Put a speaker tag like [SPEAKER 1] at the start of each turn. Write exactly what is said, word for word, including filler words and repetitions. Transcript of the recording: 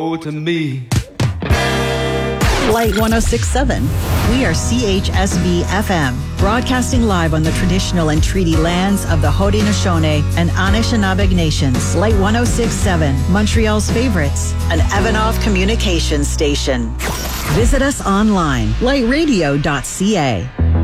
[SPEAKER 1] to me.
[SPEAKER 2] Light one oh six point seven. We are C H S V F M, broadcasting live on the traditional and treaty lands of the Haudenosaunee and Anishinaabe nations. Light one oh six point seven, Montreal's favorites, an Evanoff communications station. Visit us online, light radio dot c a.